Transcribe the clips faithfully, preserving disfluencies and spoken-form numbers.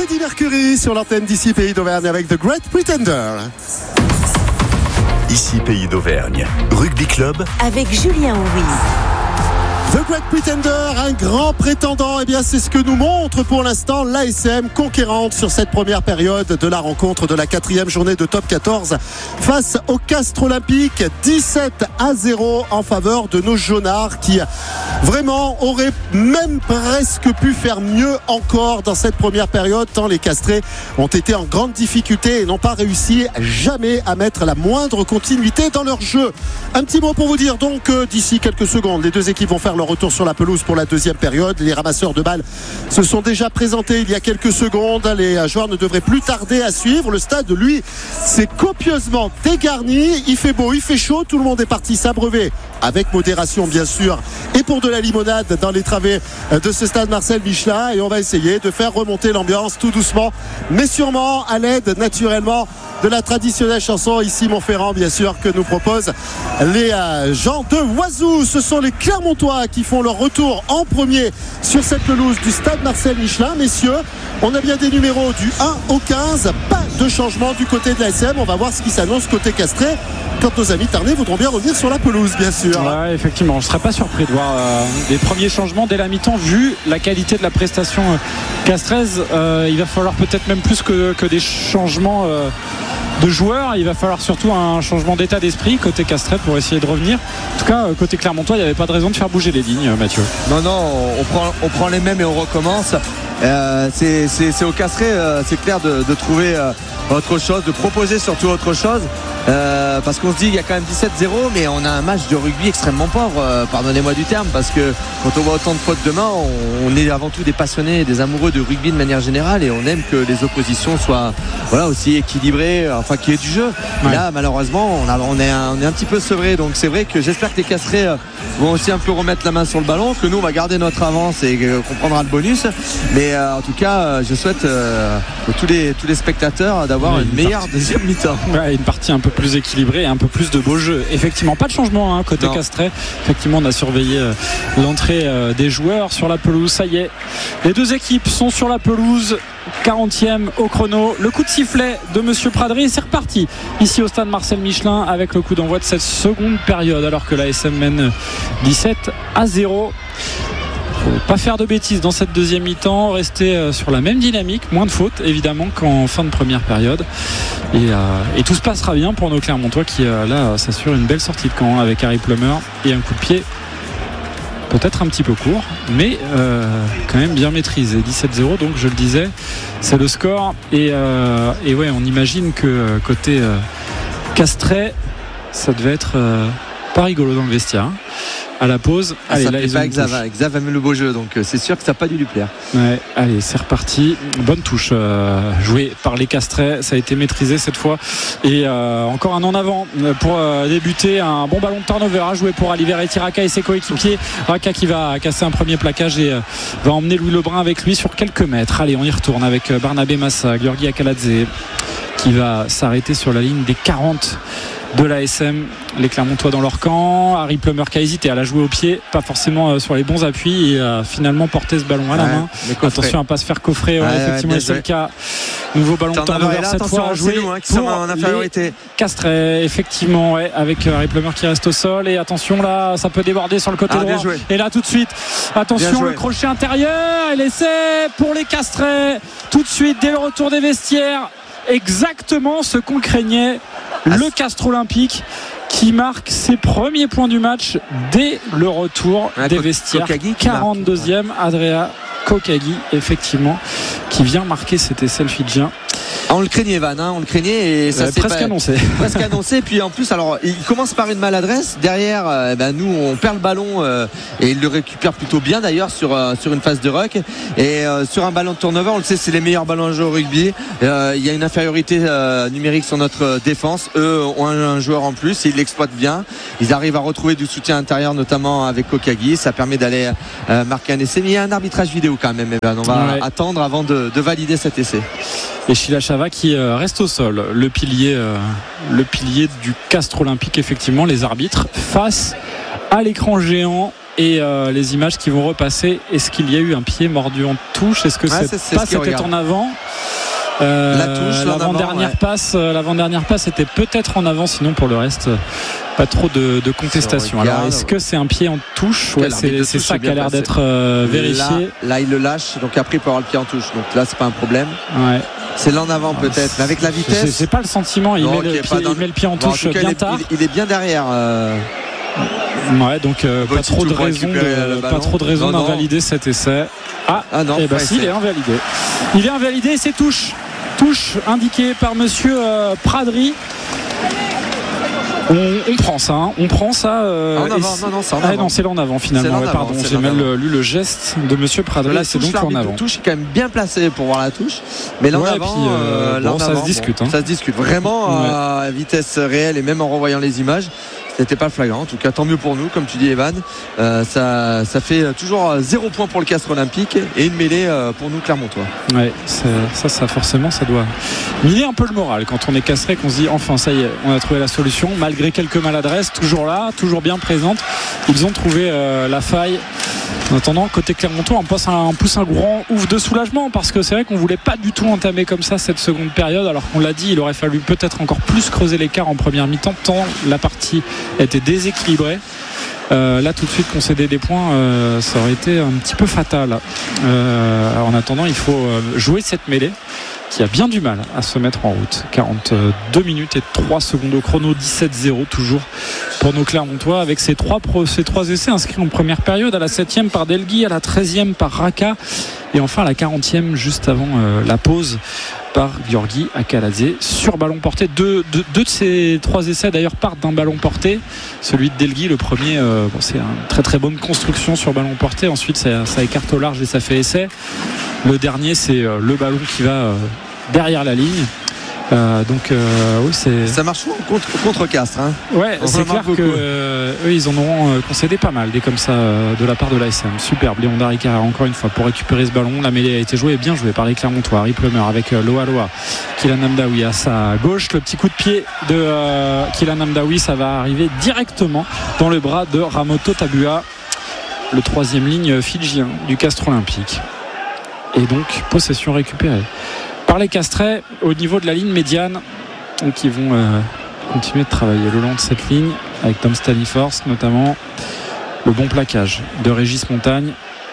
Freddie Mercury sur l'antenne d'ici Pays d'Auvergne avec The Great Pretender. Ici Pays d'Auvergne, Rugby Club avec Julien Houry. The Great Pretender, un grand prétendant, eh bien c'est ce que nous montre pour l'instant l'A S M, conquérante sur cette première période de la rencontre de la quatrième journée de top quatorze face au Castres Olympique, dix-sept à zéro en faveur de nos jaunards qui vraiment auraient même presque pu faire mieux encore dans cette première période tant les Castrés ont été en grande difficulté et n'ont pas réussi jamais à mettre la moindre continuité dans leur jeu. Un petit mot pour vous dire donc euh, d'ici quelques secondes, les deux équipes vont faire leur retour sur la pelouse pour la deuxième période. Les ramasseurs de balles se sont déjà présentés il y a quelques secondes. Les joueurs ne devraient plus tarder à suivre. Le stade, lui, c'est copieusement dégarni. Il fait beau, il fait chaud. Tout le monde est parti s'abreuver avec modération, bien sûr, et pour de la limonade dans les travées de ce stade Marcel Michelin. Et on va essayer de faire remonter l'ambiance tout doucement, mais sûrement à l'aide, naturellement, de la traditionnelle chanson Ici Montferrand, bien sûr, que nous proposent les euh, gens de Oisou. Ce sont les Clermontois qui font leur retour en premier sur cette pelouse du stade Marcel Michelin. Messieurs, on a bien des numéros du un au quinze, pas de changement du côté de l'A S M. On va voir ce qui s'annonce côté Castré quand nos amis Tarnais voudront bien revenir sur la pelouse, bien sûr. Ouais, effectivement, je ne serais pas surpris de voir euh, des premiers changements dès la mi-temps vu la qualité de la prestation euh, castraise. Euh, il va falloir peut-être même plus que, que des changements euh, de joueurs, il va falloir surtout un changement d'état d'esprit côté Castré pour essayer de revenir. En tout cas, côté Clermontois, il n'y avait pas de raison de faire bouger les lignes, Mathieu. Non, non, on prend, on prend les mêmes et on recommence. Euh, c'est, c'est, c'est au Castré, euh, c'est clair de, de trouver euh, autre chose, de proposer surtout autre chose. Euh, parce qu'on se dit il y a quand même dix-sept zéro, mais on a un match de rugby extrêmement pauvre, euh, pardonnez-moi du terme, parce que quand on voit autant de fautes demain, on, on est avant tout des passionnés, des amoureux de rugby de manière générale, et on aime que les oppositions soient voilà, aussi équilibrées, enfin qu'il y ait du jeu. Ouais. Là malheureusement on, a, on, est un, on est un petit peu sevré, donc c'est vrai que j'espère que les Castrés euh, vont aussi un peu remettre la main sur le ballon, que nous on va garder notre avance et euh, qu'on prendra le bonus, mais euh, en tout cas euh, je souhaite euh, à tous les, tous les spectateurs d'avoir ouais, une, une meilleure partie. Deuxième mi-temps. Ouais, une partie un peu plus équilibré et un peu plus de beau jeu. Effectivement, pas de changement hein, côté Castré. Effectivement, on a surveillé euh, l'entrée euh, des joueurs sur la pelouse. Ça y est, les deux équipes sont sur la pelouse. quarantième au chrono. Le coup de sifflet de Monsieur Pradry et c'est reparti ici au stade Marcel Michelin avec le coup d'envoi de cette seconde période alors que la S M mène dix-sept à zéro. Faut pas faire de bêtises dans cette deuxième mi-temps, rester sur la même dynamique, moins de fautes évidemment qu'en fin de première période et, euh, et tout se passera bien pour nos Clermontois qui euh, là s'assurent une belle sortie de camp avec Harry Plummer et un coup de pied peut-être un petit peu court mais euh, quand même bien maîtrisé. Dix-sept zéro, donc je le disais, c'est le score et, euh, et ouais, on imagine que côté euh, Castré ça devait être euh, pas rigolo dans le vestiaire hein. À la pause, ah, allez, ça là, plaît pas Xav, Xav aime le beau jeu, donc euh, c'est sûr que ça n'a pas dû lui plaire. Ouais, allez, c'est reparti. Bonne touche euh, jouée par les Castrais, ça a été maîtrisé cette fois. Et euh, encore un en avant pour euh, débuter. Un bon ballon de turnover à jouer pour Aliveretti Raka et ses coéquipiers. Raka qui va casser un premier plaquage et euh, va emmener Louis Lebrun avec lui sur quelques mètres. Allez, on y retourne avec Barnabé Massa, Georgi Akaladze qui va s'arrêter sur la ligne des quarante de l'A S M. Les Clermontois dans leur camp. Harry Plummer qui a hésité à la jouer au pied, pas forcément euh, sur les bons appuis et a finalement porté ce ballon à la ouais, main. Attention à ne pas se faire coffrer. Ouais, ouais, effectivement, ouais, c'est le cas. Nouveau ballon de turnover cette fois à jouer nous, hein, pour en infériorité. Castré, effectivement, ouais, avec Harry Plummer qui reste au sol. Et attention là, ça peut déborder sur le côté ah, droit. Et là tout de suite, attention le crochet intérieur et l'essai pour les Castrés. Tout de suite dès le retour des vestiaires. Exactement ce qu'on craignait. Le Castres Olympique qui marque ses premiers points du match dès le retour ouais, des vestiaires. quarante-deuxième, Adria Kokagi, effectivement, qui vient marquer cet essai le Fidjien. Ah, on le craignait Van, hein, on le craignait et ça euh, s'est presque pas... annoncé. Presque annoncé. Puis en plus, alors il commence par une maladresse. Derrière, euh, ben, nous on perd le ballon euh, et il le récupère plutôt bien d'ailleurs sur euh, sur une phase de ruck et euh, sur un ballon de turnover. On le sait, c'est les meilleurs ballons à jouer au rugby. Euh, il y a une infériorité euh, numérique sur notre défense. Eux ont un, un joueur en plus et ils l'exploitent bien. Ils arrivent à retrouver du soutien intérieur, notamment avec Kokagi. Ça permet d'aller euh, marquer un essai. Mais il y a un arbitrage vidéo quand même. On va ouais. attendre avant de, de valider cet essai. Et Sheila Chava qui reste au sol, le pilier, euh, le pilier du Castres Olympique, effectivement, les arbitres face à l'écran géant et euh, les images qui vont repasser. Est-ce qu'il y a eu un pied mordu en touche? Est-ce que ouais, c'est, c'est, c'est pas ce c'était en avant? Euh, la touche, l'avant-dernière ouais. passe, l'avant-dernière passe était peut-être en avant, sinon pour le reste, pas trop de, de contestation. Alors est-ce que c'est un pied en touche? Ouais, c'est, c'est ça qui a l'air passé. d'être euh, vérifié. Là, là, il le lâche, donc après il peut avoir le pied en touche. Donc là, c'est pas un problème. Ouais. C'est l'en avant ah, peut-être, mais avec la vitesse. C'est, c'est pas le sentiment. Il, non, met, le pied, il met le pied en touche bon, en cas, bien il est, tard. Il, il est bien derrière. Euh... Ouais, donc euh, pas, trop de raison de, pas trop de raison d'invalider cet essai. Ah, ah non, et bah si, il est invalidé. Il est invalidé, c'est touche. Touche indiquée par monsieur euh, Pradry. On, on prend ça, hein. on prend ça. Euh, en avant, non, non, c'est en avant. Ah, non, c'est là en avant finalement. L'en ouais, avant, pardon, j'ai mal lu le geste de monsieur Pradry. La c'est touche, donc en avant. La touche est quand même bien placé pour voir la touche, mais là en ouais, avant, puis, euh, bon, ça avant, se discute. Bon, hein. Ça se discute vraiment ouais. à vitesse réelle et même en revoyant les images. C'était pas flagrant, en tout cas tant mieux pour nous, comme tu dis Evan. Euh, ça, ça fait toujours zéro point pour le Castres Olympique et une mêlée pour nous Clermontois. Ouais, ça, ça forcément ça doit miner un peu le moral quand on est castré, qu'on se dit enfin ça y est, on a trouvé la solution, malgré quelques maladresses, toujours là, toujours bien présente. Ils ont trouvé euh, la faille. En attendant, côté Clermontois, on pousse un, on pousse un grand ouf de soulagement parce que c'est vrai qu'on voulait pas du tout entamer comme ça cette seconde période, alors qu'on l'a dit, il aurait fallu peut-être encore plus creuser l'écart en première mi-temps tant la partie était déséquilibrée. Euh, là tout de suite concéder des points, euh, ça aurait été un petit peu fatal. Euh, en attendant, il faut jouer cette mêlée qui a bien du mal à se mettre en route. quarante-deux minutes et trois secondes au chrono, dix-sept zéro toujours pour nos Clermontois, avec ces trois, ces trois essais inscrits en première période, à la septième par Delgui, à la treizième par Raka et enfin à la quarantième juste avant euh, la pause par Giorgi Akaladze sur ballon porté. Deux, deux, deux de ces trois essais d'ailleurs partent d'un ballon porté. Celui de Delgui, le premier, euh, bon, c'est une très très bonne construction sur ballon porté. Ensuite ça, ça écarte au large et ça fait essai. Le dernier, c'est euh, le ballon qui va euh, derrière la ligne. Euh, donc euh, oui, c'est... ça marche contre, contre Castres hein. Ouais, on c'est clair que euh, eux ils en auront euh, concédé pas mal des comme ça euh, de la part de l'A S M. Superbe Léon Daricard encore une fois pour récupérer ce ballon. La mêlée a été jouée, bien jouée par les Clermontois. Harry Plummer avec euh, Loa Loa, Kylian Amdaoui à sa gauche. Le petit coup de pied de euh, Kylian Amdaoui, ça va arriver directement dans le bras de Ramoto Tabua, le troisième ligne fidjien du Castres Olympique. Et donc possession récupérée par les Castrais au niveau de la ligne médiane, donc ils vont euh, continuer de travailler le long de cette ligne avec Tom Staniforth notamment. Le bon plaquage de Régis Montagne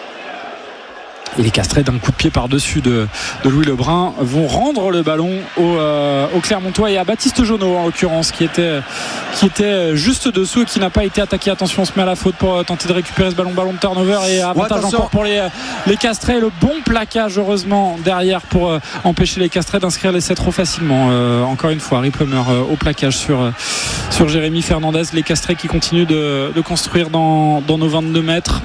et les Castrais d'un coup de pied par-dessus de, de Louis Lebrun vont rendre le ballon au, euh, au Clermontois et à Baptiste Jonot en l'occurrence qui était, qui était juste dessous et qui n'a pas été attaqué. Attention, on se met à la faute pour tenter de récupérer ce ballon, ballon de turnover et avantage ouais, encore pour les, les Castrais. Le bon plaquage heureusement derrière pour euh, empêcher les Castrais d'inscrire l'essai trop facilement. Euh, encore une fois, Harry Plummer euh, au plaquage sur, euh, sur Jérémy Fernandez. Les Castrais qui continuent de, de construire dans, dans nos vingt-deux mètres.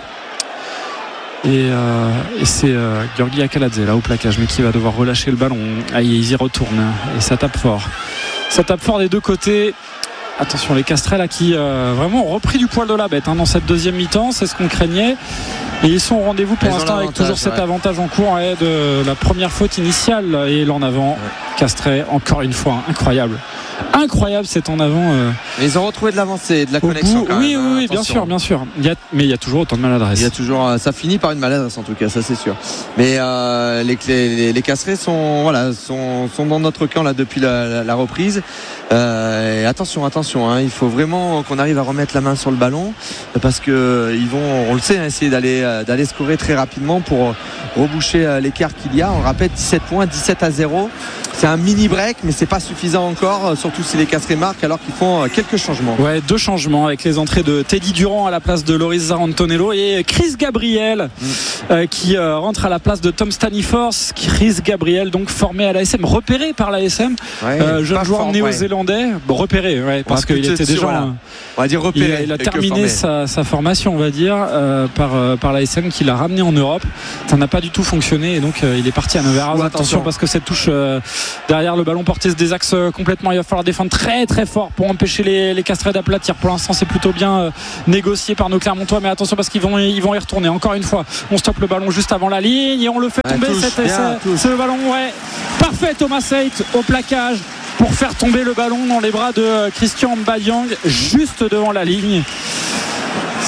Et, euh, et c'est euh, Giorgi Akaladze là au plaquage, mais qui va devoir relâcher le ballon. Ah, ils y retournent et ça tape fort. Ça tape fort des deux côtés. Attention, les Castrais là qui euh, vraiment ont repris du poil de la bête hein, dans cette deuxième mi-temps, c'est ce qu'on craignait. Et ils sont au rendez-vous pour ils l'instant avec toujours cet ouais. avantage en cours ouais, de la première faute initiale et l'en avant. Ouais. Castrais, encore une fois, hein, incroyable. Incroyable cet en avant. Euh, ils ont retrouvé de l'avancée, de la connexion. Quand oui, même, oui, oui, bien sûr, bien sûr. Il y a, mais il y a toujours autant de maladresse. Il y a toujours, ça finit par une maladresse en tout cas, ça c'est sûr. Mais euh, les, les, les Castrais sont, voilà, sont, sont dans notre camp là depuis la, la, la reprise. Euh, et attention, attention, hein, il faut vraiment qu'on arrive à remettre la main sur le ballon parce que ils vont, on le sait, hein, essayer d'aller, d'aller scorer très rapidement pour reboucher l'écart qu'il y a. On rappelle dix-sept points, dix-sept à zéro. C'est un mini break, mais c'est pas suffisant encore, surtout si les Castrais marquent alors qu'ils font quelques changements. Ouais, deux changements avec les entrées de Teddy Durand à la place de Loris Zarantonello et Chris Gabriel mmh. euh, qui euh, rentre à la place de Tom Staniforth. Chris Gabriel, donc formé à l'A S M, repéré par l'A S M, ouais, euh, jeune joueur fort, néo-zélandais, ouais. bon, repéré, ouais, parce qu'il était déjà. Voilà. On va dire repéré. Il, il a terminé sa, sa formation, on va dire, euh, par, euh, par l'A S M qui l'a ramené en Europe. Ça n'a pas du tout fonctionné et donc euh, il est parti à Nevers. Attention, attention parce que cette touche. Euh, Derrière le ballon porté se désaxe complètement. Il va falloir défendre très très fort pour empêcher les, les Castrais d'aplatir. Pour l'instant c'est plutôt bien euh, négocié par nos Clermontois, mais attention parce qu'ils vont, ils vont y retourner. Encore une fois, on stoppe le ballon juste avant la ligne et on le fait tomber. Ouais, cet essai, ce ballon, ouais, parfait. Thomas Seit au plaquage pour faire tomber le ballon dans les bras de Christian Mbadiang juste devant la ligne.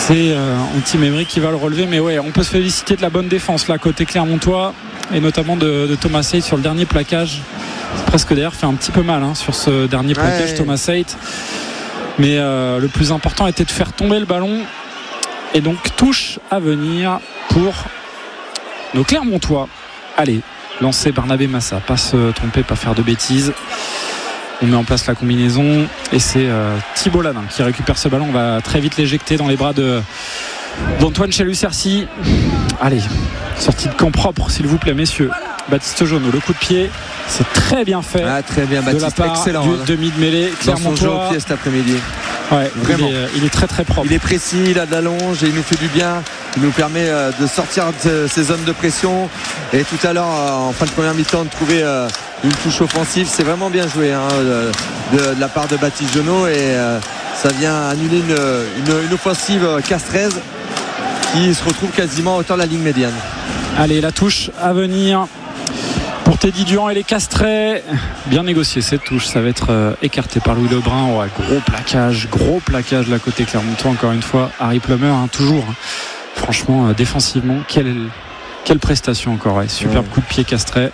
C'est euh, Anti-Mémry qui va le relever, mais ouais, on peut se féliciter de la bonne défense là côté Clermontois et notamment de, de Thomas Seyt sur le dernier plaquage. C'est presque d'ailleurs fait un petit peu mal hein, sur ce dernier plaquage, ouais. Thomas Seyt. Mais euh, le plus important était de faire tomber le ballon. Et donc touche à venir pour nos Clermontois. Allez, lancer Barnabé Massa, pas se tromper, pas faire de bêtises. On met en place la combinaison et c'est euh, Thibault Ladin qui récupère ce ballon. On va très vite l'éjecter dans les bras de, d'Antoine Chalus-Cercy. Allez, sortie de camp propre s'il vous plaît messieurs. Baptiste Jauneau, le coup de pied, c'est très bien fait. Ah, très bien Baptiste, de la part excellent, du hein. demi de mêlée Clermontois. Dans son jeu au pied cet après-midi. Ouais, vraiment. Il est, il est très très propre. Il est précis, il a de la longe et il nous fait du bien. Il nous permet euh, de sortir de ces zones de pression. Et tout à l'heure, euh, en fin de première mi-temps, de trouver euh, une touche offensive. C'est vraiment bien joué hein, de, de, de la part de Baptiste Jauneau. Et euh, ça vient annuler une, une, une offensive castraise qui se retrouve quasiment à hauteur de la ligne médiane. Allez, la touche à venir pour Teddy Durand et les Castrets. Bien négocié cette touche, ça va être euh, écarté par Louis Lebrun. Ouais, gros plaquage, gros plaquage là côté Clermontois encore une fois. Harry Plummer hein, toujours hein. Franchement euh, défensivement quelle, quelle prestation encore ouais. Superbe ouais. Coup de pied Castrais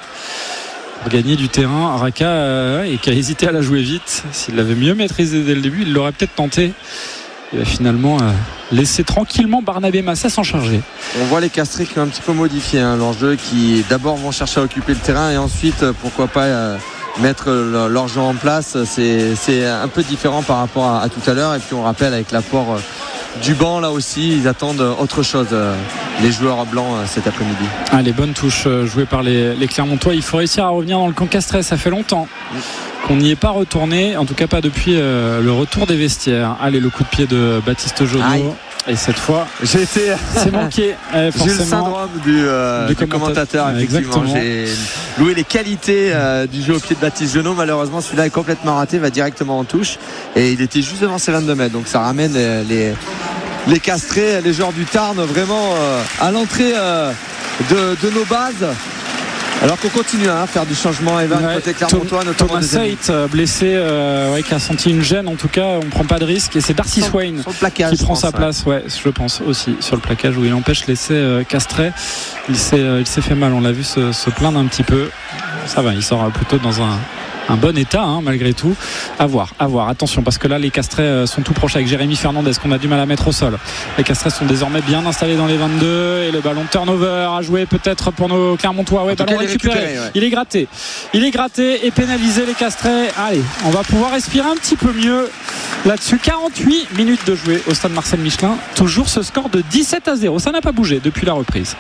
pour gagner du terrain. Raka euh, et qui a hésité à la jouer vite. S'il l'avait mieux maîtrisé dès le début, il l'aurait peut-être tenté. Il va finalement euh, laisser tranquillement Barnabé Massa s'en charger. On voit les Castrés qui ont un petit peu modifié hein, leur jeu, qui d'abord vont chercher à occuper le terrain et ensuite pourquoi pas euh, mettre leur, leur jeu en place. C'est, c'est un peu différent par rapport à, à tout à l'heure. Et puis on rappelle avec l'apport euh, du banc là aussi, ils attendent autre chose euh, les joueurs blancs euh, cet après-midi. Ah, les bonnes touches euh, jouées par les, les Clermontois. Il faut réussir à revenir dans le camp Castrais, ça fait longtemps. Oui. On n'y est pas retourné, en tout cas pas depuis euh, le retour des vestiaires. Allez, le coup de pied de Baptiste Jauneau. Et cette fois, j'ai été c'est manqué. Eh, j'ai le syndrome du, euh, du, du commentateur. commentateur effectivement, exactement. J'ai loué les qualités euh, du jeu au pied de Baptiste Jauneau. Malheureusement, celui-là est complètement raté, va directement en touche. Et il était juste devant ses vingt-deux mètres. Donc ça ramène les, les, les Castrés, les joueurs du Tarn, vraiment euh, à l'entrée euh, de, de nos bases. Alors qu'on continue à hein, faire du changement, Evan, ouais, côté Clermontois, notamment Thomas Seyt blessé, euh, ouais, qui a senti une gêne. En tout cas, on ne prend pas de risque. Et c'est Darcy sur, Swain sur plaquage, qui prend pense, sa ouais. place, ouais, je pense aussi, sur le plaquage où il empêche l'essai euh, Castrais. Il s'est, euh, il s'est fait mal, on l'a vu se, se plaindre un petit peu. Ça va, il sort plutôt dans un, un bon état, hein, malgré tout. À voir, à voir. Attention, parce que là, les Castrets sont tout proches avec Jérémy Fernandez, qu'on a du mal à mettre au sol. Les Castrets sont désormais bien installés dans les vingt-deux. Et le ballon turnover à jouer peut-être pour nos Clermontois. Ouais, ballon récupéré. récupéré ouais. Il est gratté. Il est gratté et pénalisé, les Castrets. Allez, on va pouvoir respirer un petit peu mieux là-dessus. quarante-huit minutes de jouer au stade Marcel Michelin. Toujours ce score de dix-sept à zéro. Ça n'a pas bougé depuis la reprise.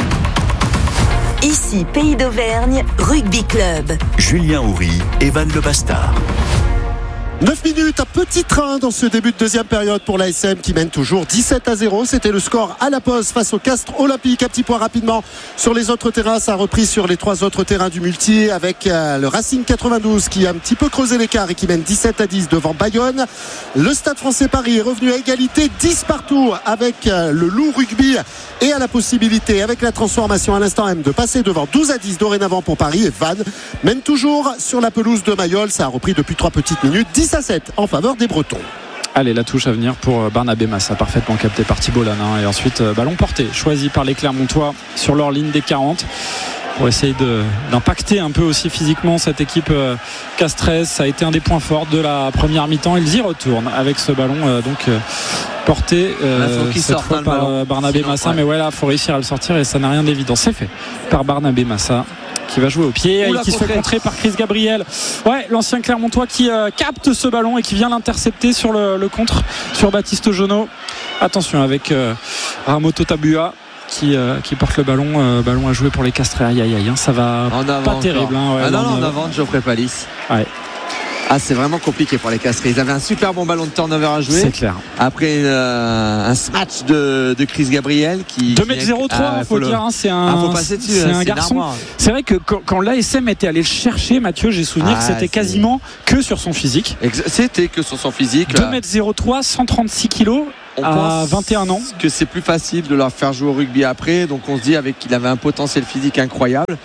Ici, Pays d'Auvergne, Rugby Club. Julien Houry, Evan Le Bastard. neuf minutes, un petit train dans ce début de deuxième période pour l'A S M qui mène toujours dix-sept à zéro. C'était le score à la pause face au Castres Olympique. Un petit point rapidement sur les autres terrains. Ça a repris sur les trois autres terrains du multi avec euh, le Racing quatre-vingt-douze qui a un petit peu creusé l'écart et qui mène dix-sept à dix devant Bayonne. Le Stade Français Paris est revenu à égalité dix partout avec euh, le Loup Rugby et a la possibilité avec la transformation à l'instant M de passer devant douze à dix dorénavant pour Paris. Et Vannes mène toujours sur la pelouse de Mayol. Ça a repris depuis trois petites minutes. dix à sept en faveur des Bretons. Allez, la touche à venir pour Barnabé Massa, parfaitement capté par Thibault Ladin. Et ensuite, ballon porté, choisi par les Clermontois sur leur ligne des quarante. Pour essayer de, d'impacter un peu aussi physiquement cette équipe euh, castraise. Ça a été un des points forts de la première mi-temps. Ils y retournent avec ce ballon euh, donc euh, porté euh, cette sorte, fois hein, par euh, Barnabé Sinon, Massa. Ouais. Mais ouais, là, il faut réussir à le sortir et ça n'a rien d'évident. C'est fait par Barnabé Massa, qui va jouer au pied et qui se fait contrer par Chris Gabriel. Ouais, l'ancien Clermontois qui euh, capte ce ballon et qui vient l'intercepter sur le, le contre sur Baptiste Jauneau. Attention avec euh, Ramoto Tabua qui, euh, qui porte le ballon euh, ballon à jouer pour les Castrés. Aïe aïe aïe, hein, ça va en avant, pas terrible. Hein, ouais, ah non, non, en avant, Geoffrey Palis. Ouais. Ah, c'est vraiment compliqué pour les Castrés. Ils avaient un super bon ballon de turnover à jouer. C'est clair. Après euh, un smash de, de Chris Gabriel qui. deux mètres zéro trois, il ah, faut, faut le dire. Hein, c'est un, ah, faut passer dessus, c'est hein, un c'est garçon. armoire. C'est vrai que quand, quand l'A S M était allé le chercher, Mathieu, j'ai souvenir ah, que c'était c'est... quasiment que sur son physique. Ex- c'était que sur son physique. deux mètres zéro trois, cent trente-six kilos. On à vingt et un ans. Que c'est plus facile de leur faire jouer au rugby après. Donc on se dit avec qu'il avait un potentiel physique incroyable.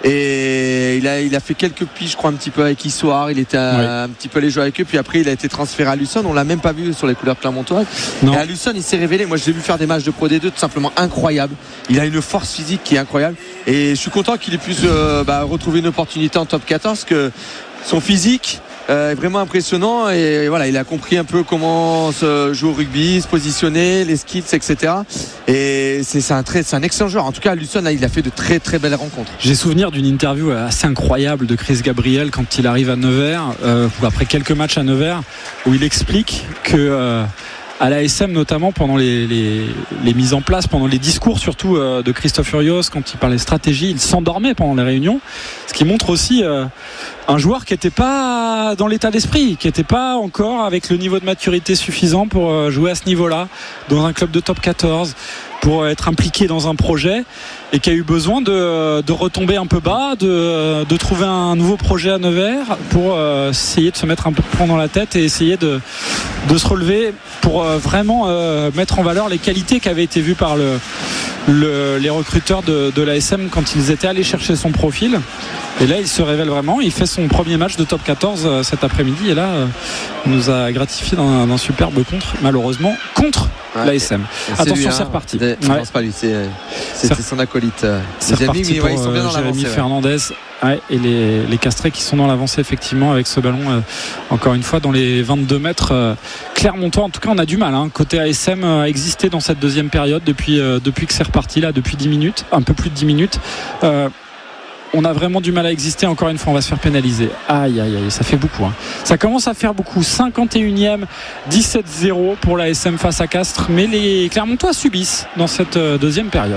Et il a, il a fait quelques piges, je crois, un petit peu avec Issoire. Il était à, ouais. un petit peu allé jouer avec eux. Puis après, il a été transféré à Lucerne. On l'a même pas vu sur les couleurs clermontoises. Et à Lucerne, il s'est révélé. Moi, je l'ai vu faire des matchs de Pro D deux tout simplement incroyables. Il a une force physique qui est incroyable. Et je suis content qu'il ait pu euh, bah, retrouver une opportunité en top quatorze, que son physique Euh, vraiment impressionnant, et voilà, il a compris un peu comment se jouer au rugby, se positionner, les skills, et cetera. Et c'est, c'est, un, très, c'est un excellent joueur. En tout cas, à Lucerne, il a fait de très très belles rencontres. J'ai souvenir d'une interview assez incroyable de Chris Gabriel quand il arrive à Nevers, euh, après quelques matchs à Nevers, où il explique que euh, à l'A S M, notamment pendant les, les, les mises en place, pendant les discours surtout euh, de Christophe Furios, quand il parlait stratégie, il s'endormait pendant les réunions, ce qui montre aussi euh, un joueur qui n'était pas dans l'état d'esprit, qui n'était pas encore avec le niveau de maturité suffisant pour euh, jouer à ce niveau-là dans un club de top quatorze, pour être impliqué dans un projet, et qui a eu besoin de, de retomber un peu bas, de, de trouver un nouveau projet à Nevers pour euh, essayer de se mettre un peu de plomb dans la tête et essayer de, de se relever pour euh, vraiment euh, mettre en valeur les qualités qui avaient été vues par le, le, les recruteurs de, de l'A S M quand ils étaient allés chercher son profil. Et là, il se révèle vraiment. Il fait son premier match de top quatorze euh, cet après-midi, et là, euh, il nous a gratifié d'un, d'un superbe contre, malheureusement, contre ouais, l'A S M. Attention, lui, hein, c'est reparti. Je ne pense pas lui, c'est, c'est, c'est son acolyte. C'est reparti mis, mais, ouais, pour ils sont bien dans Jérémy Fernandez, ouais, et les, les Castrés qui sont dans l'avancée effectivement avec ce ballon, euh, encore une fois dans les vingt-deux mètres. Euh, Clermontois, en tout cas, on a du mal, hein, côté A S M, à exister dans cette deuxième période depuis, euh, depuis que c'est reparti là, depuis dix minutes, un peu plus de dix minutes. Euh, on a vraiment du mal à exister. Encore une fois, on va se faire pénaliser. Aïe aïe aïe, ça fait beaucoup, hein. Ça commence à faire beaucoup. cinquante et unième, dix-sept zéro pour l'A S M face à Castres, mais les Clermontois subissent dans cette deuxième période.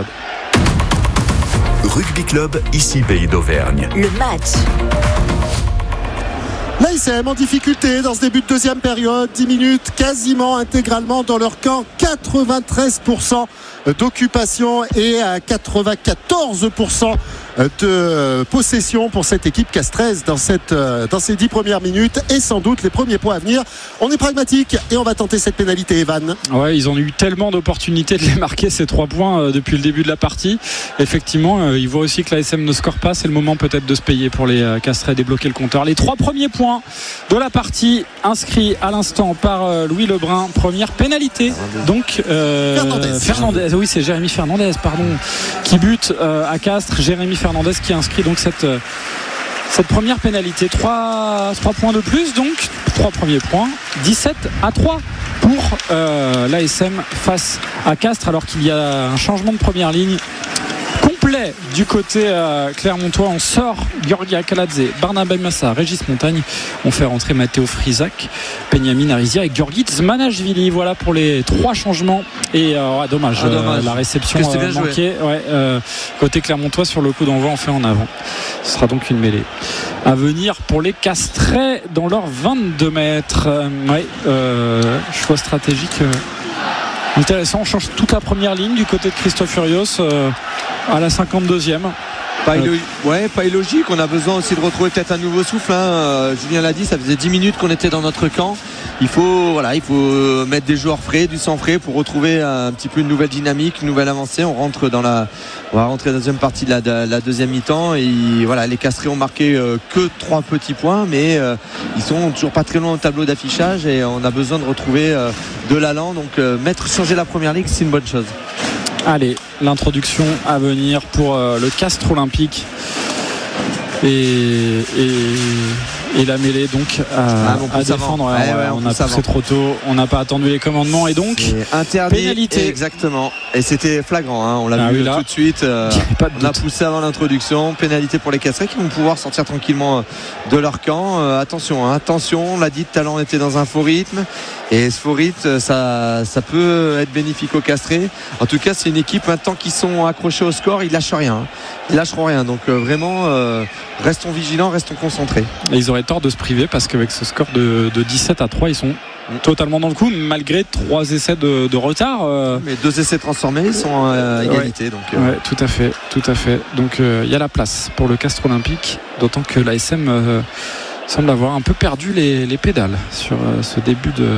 Rugby Club, ici Pays d'Auvergne. Le match. L'A S M en difficulté dans ce début de deuxième période, dix minutes quasiment intégralement dans leur camp, quatre-vingt-treize pour cent d'occupation et à quatre-vingt-quatorze pour cent de possession pour cette équipe castraise dans, cette, dans ces dix premières minutes, et sans doute les premiers points à venir. On est pragmatique et on va tenter cette pénalité, Evan. Ouais, ils ont eu tellement d'opportunités de les marquer, ces trois points, euh, depuis le début de la partie. Effectivement, euh, ils voient aussi que l'A S M ne score pas. C'est le moment peut-être de se payer pour les euh, Castrais, débloquer le compteur. Les trois premiers points de la partie inscrits à l'instant par euh, Louis Lebrun. Première pénalité. Donc euh, Fernandez. Fernandez. Oui, c'est Jérémy Fernandez, pardon, qui bute euh, à Castres. Jérémy Fernandez qui inscrit donc cette, euh, cette première pénalité. trois points de plus, donc trois premiers points. dix-sept à trois pour euh, l'A S M face à Castres, alors qu'il y a un changement de première ligne complet du côté euh, clermontois. On sort Georgia Kaladze, Barnabé Massa, Régis Montagne. On fait rentrer Matteo Frisac, Benjamin Arizia et Georgi Zmanashvili. Voilà pour les trois changements. Et euh, ouais, dommage, ah, dommage. Euh, la réception euh, manquée. Ouais, euh, côté clermontois, sur le coup d'envoi, on fait en avant. Ce sera donc une mêlée à venir pour les Castrais dans leurs vingt-deux mètres. Euh, ouais, euh, choix stratégique euh, intéressant. On change toute la première ligne du côté de Christophe Furios euh, à la cinquante-deuxième. Pas, illo- ouais, pas illogique. On a besoin aussi de retrouver peut-être un nouveau souffle, hein. euh, Julien l'a dit, ça faisait dix minutes qu'on était dans notre camp. Il faut, voilà, il faut mettre des joueurs frais, du sang frais, pour retrouver un petit peu une nouvelle dynamique, une nouvelle avancée. On rentre dans la, on va rentrer dans la deuxième partie de la, de la deuxième mi-temps, et voilà, les Castrés ont marqué euh, que trois petits points, mais euh, ils sont toujours pas très loin au tableau d'affichage, et on a besoin de retrouver euh, de l'allant. Donc euh, mettre changer la première ligue, c'est une bonne chose. Allez, l'introduction à venir pour euh, le Castres Olympique, et, et, et la mêlée donc à, ah, à défendre. Ouais, ouais, ouais, on, on a poussé avant. Trop tôt, on n'a pas attendu les commandements, et donc c'est interdit, pénalité. Exactement, et c'était flagrant, hein. On l'a ah, vu oui, là, tout de suite, euh, de on a poussé avant l'introduction. Pénalité pour les Castrés qui vont pouvoir sortir tranquillement de leur camp. euh, attention, hein, attention, on l'a dit, Talent était dans un faux rythme, et ce faux rythme, ça, ça peut être bénéfique aux Castrés. En tout cas, c'est une équipe, un temps qu'ils sont accrochés au score, ils lâchent rien, hein. Ils lâcheront rien, donc euh, vraiment euh, restons vigilants, restons concentrés. Et ils auraient tort de se priver, parce qu'avec ce score de, de dix-sept à trois, ils sont totalement dans le coup, malgré trois essais de, de retard. Euh... Mais deux essais transformés, ils sont à égalité. Ouais, donc, euh... ouais, tout à fait, tout à fait. Donc il euh, y a la place pour le Castres Olympique, d'autant que l'A S M euh, semble avoir un peu perdu les, les pédales sur euh, ce début de.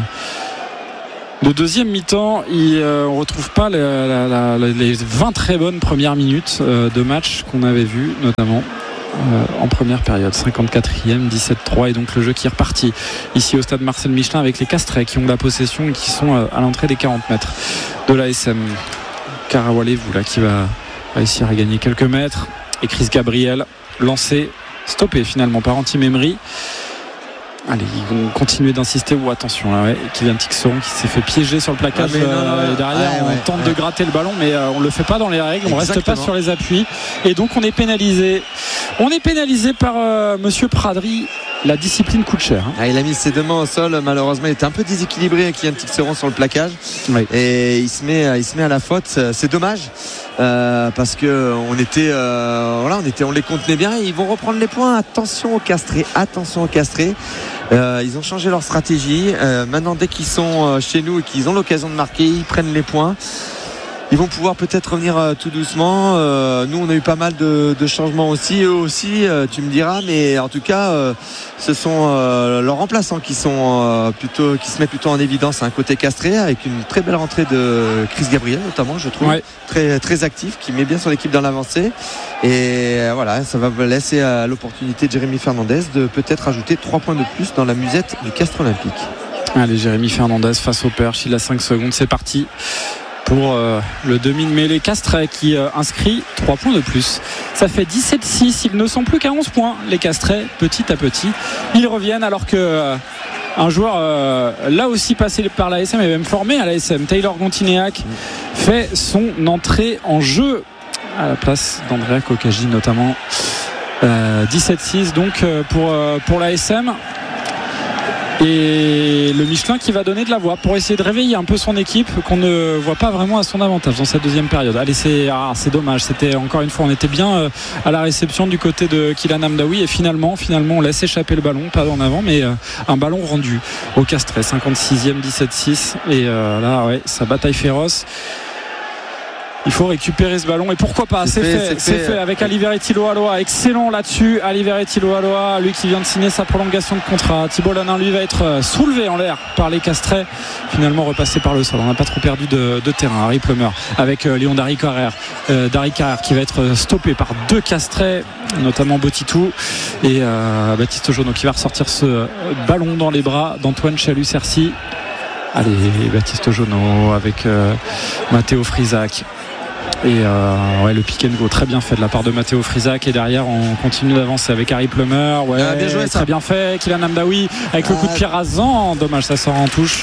Le deuxième mi-temps, il, euh, on ne retrouve pas les, la, la, les vingt très bonnes premières minutes euh, de match qu'on avait vues, notamment. euh, en première période. cinquante-quatrième, dix-sept trois, et donc le jeu qui est reparti ici au stade Marcel Michelin avec les Castrets qui ont la possession et qui sont euh, à l'entrée des quarante mètres de l'A S M. Karawale-vous là qui va réussir à gagner quelques mètres, et Chris Gabriel lancé, stoppé finalement par Anti-Memory. Allez, ils vont continuer d'insister. Ou oh, attention là, ouais, Kylian Tixeron qui s'est fait piéger sur le plaquage. Ah, non, non, euh, et derrière ouais, on ouais, tente ouais. de gratter le ballon, mais euh, on le fait pas dans les règles. On Exactement. reste pas sur les appuis, et donc on est pénalisé. On est pénalisé par euh, Monsieur Pradry. La discipline coûte cher. Hein. Ah, il a mis ses deux mains au sol. Malheureusement, il était un peu déséquilibré, Kylian Tixeron, sur le plaquage. Oui. Et il se met, il se met à la faute. C'est dommage. Euh, parce que on était, euh, voilà, on était, on les contenait bien. Et ils vont reprendre les points. Attention aux Castrés, attention aux Castrés. Euh, ils ont changé leur stratégie. Euh, maintenant, dès qu'ils sont chez nous et qu'ils ont l'occasion de marquer, ils prennent les points. Ils vont pouvoir peut-être revenir euh, tout doucement. Euh, nous, on a eu pas mal de, de changements aussi. Eux aussi, euh, tu me diras. Mais en tout cas, euh, ce sont euh, leurs remplaçants qui sont euh, plutôt, qui se mettent plutôt en évidence à un côté Castré, avec une très belle rentrée de Chris Gabriel, notamment, je trouve, ouais. très très actif, qui met bien son équipe dans l'avancée. Et euh, voilà, ça va laisser à l'opportunité de Jérémy Fernandez de peut-être ajouter trois points de plus dans la musette du Castres Olympique. Allez, Jérémy Fernandez face au Perche. Il a cinq secondes. C'est parti pour euh, le demi de mêlée Castrais qui euh, inscrit trois points de plus. Ça fait dix-sept six. Ils ne sont plus qu'à onze points, les Castrais, petit à petit. Ils reviennent alors que euh, un joueur euh, là aussi passé par l'A S M et même formé à l'A S M, Taylor Gontinéac, fait son entrée en jeu à la place d'Andrea Kokagi notamment. euh, dix-sept six donc euh, pour, euh, pour l'A S M. Et le Michelin qui va donner de la voix pour essayer de réveiller un peu son équipe, qu'on ne voit pas vraiment à son avantage dans cette deuxième période. Allez, c'est, ah, c'est dommage. C'était encore une fois, on était bien euh, à la réception du côté de Kylian Hamdaoui, et finalement, finalement, on laisse échapper le ballon, pas en avant, mais euh, un ballon rendu au Castrais. cinquante-sixième, dix-sept six. Et euh, là, ouais, sa bataille féroce. Il faut récupérer ce ballon, et pourquoi pas, c'est, c'est fait, fait, c'est, c'est fait, fait avec Aliveretti Loaloa, excellent là-dessus. Aliveretti Loaloa, lui qui vient de signer sa prolongation de contrat. Thibault Lanin, lui, va être soulevé en l'air par les Castrais, finalement repassé par le sol. On n'a pas trop perdu de, de terrain. Harry Plummer avec euh, Léon Dari Carrère, euh, Dari Carrère qui va être stoppé par deux Castrais, notamment Botitou et euh, Baptiste Jauneau qui va ressortir ce ballon dans les bras d'Antoine Chalut-Cercy. Allez, Baptiste Jauneau avec euh, Matteo Frisac. Et euh, ouais, le pick and go très bien fait de la part de Matteo Frisac, et derrière on continue d'avancer avec Harry Plummer. Ouais, ah, bien joué, très ça. Bien fait. Kylian Hamdaoui avec ah, le coup de pied rasant. Dommage, ça sort en touche.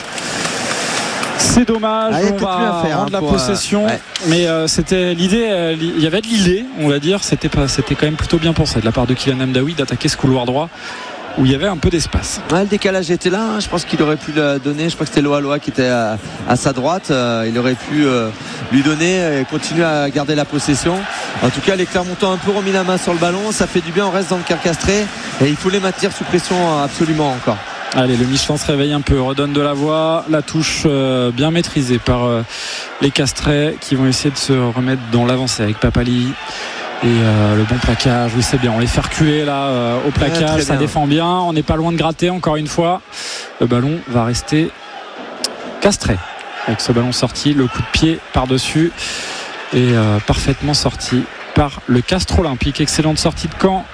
C'est dommage. Ah, on va faire, rendre hein, la pour, possession. Euh, ouais. Mais euh, c'était l'idée. Euh, il y avait de l'idée, on va dire. C'était pas, c'était quand même plutôt bien pensé de la part de Kylian Hamdaoui d'attaquer ce couloir droit où il y avait un peu d'espace. Ouais, le décalage était là, hein. Je pense qu'il aurait pu le donner. Je crois que c'était Loaloa qui était à, à sa droite. Euh, il aurait pu euh, lui donner et continuer à garder la possession. En tout cas, les Clermontois ont un peu remis la main sur le ballon. Ça fait du bien, on reste dans le quart Castré et il faut les maintenir sous pression absolument encore. Allez, le Michelin se réveille un peu, redonne de la voix, la touche euh, bien maîtrisée par euh, les Castrais qui vont essayer de se remettre dans l'avancée avec Papali. Et euh, le bon plaquage, oui c'est bien, on les fait reculer là euh, au plaquage, ouais, ça bien. Défend bien, on n'est pas loin de gratter encore une fois. Le ballon va rester Castré avec ce ballon sorti, le coup de pied par-dessus et euh, parfaitement sorti par le Castres Olympique. Excellente sortie de camp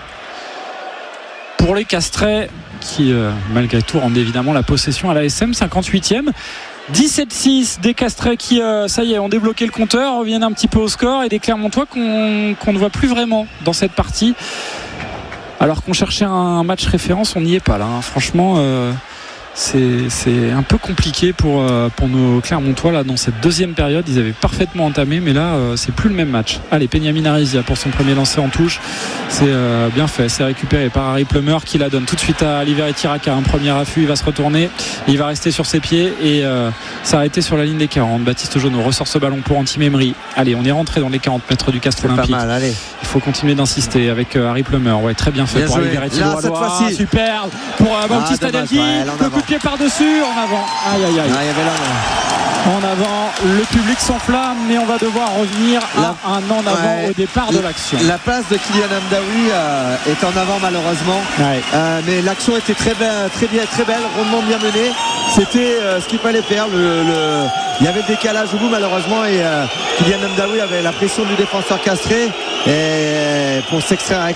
pour les Castrais qui euh, malgré tout rendent évidemment la possession à la S M. Cinquante-huitième, dix-sept six, des Castrais qui euh, ça y est ont débloqué le compteur, reviennent un petit peu au score, et des Clermontois qu'on, qu'on ne voit plus vraiment dans cette partie, alors qu'on cherchait un match référence. On n'y est pas là, hein. Franchement euh, c'est, c'est un peu compliqué pour, euh, pour nos Clermontois là dans cette deuxième période. Ils avaient parfaitement entamé, mais là euh, c'est plus le même match. Allez, Benyamin Arisia pour son premier lancer en touche, c'est euh, bien fait, c'est récupéré par Harry Plummer qui la donne tout de suite à Aliveretti Raka. Un premier affût, il va se retourner, il va rester sur ses pieds et euh, s'arrêter sur la ligne des quarante. Baptiste Jauneau ressort ce ballon pour Anti-Memory. Allez, on est rentré dans les quarante mètres du Castres Olympique. Pas mal, allez. Il faut continuer d'insister avec euh, Harry Plummer. Ouais, très bien fait bien pour Aliveretti Loaloa. Super pour euh, Bautista ah, Delgui. Ouais, le coup de pied par-dessus, en avant. Aïe aïe aïe. Ah, il y avait là, en avant, le public s'enflamme, mais on va devoir revenir à la... un en avant ouais. au départ de l'action. La passe de Kylian Hamdaoui euh, est en avant malheureusement, ouais. euh, mais l'action était très belle, très bien, très belle, rondement bien menée. C'était euh, ce qu'il fallait faire. Le, le... Il y avait le décalage au bout malheureusement, et euh, Kylian Hamdaoui avait la pression du défenseur Castré et pour s'extraire